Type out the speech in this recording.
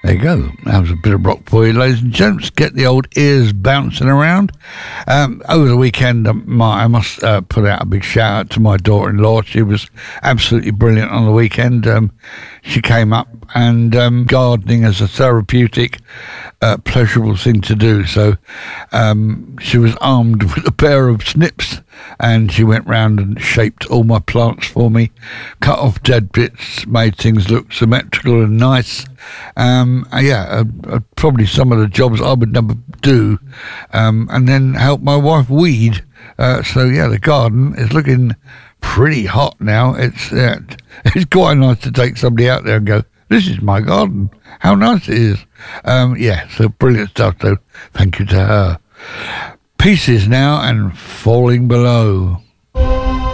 There you go. That was a bit of rock for you, ladies and gents. Get the old ears bouncing around. Over the weekend, I must put out a big shout out to my daughter-in-law. She was absolutely brilliant on the weekend. She came up, and gardening is a therapeutic, pleasurable thing to do. So she was armed with a pair of snips, and she went round and shaped all my plants for me, cut off dead bits, made things look symmetrical and nice. Probably some of the jobs I would never do, and then help my wife weed. The garden is looking pretty hot now. It's quite nice to take somebody out there and go, this is my garden. How nice it is. So brilliant stuff, though. Thank you to her. Pieces now and Falling Below.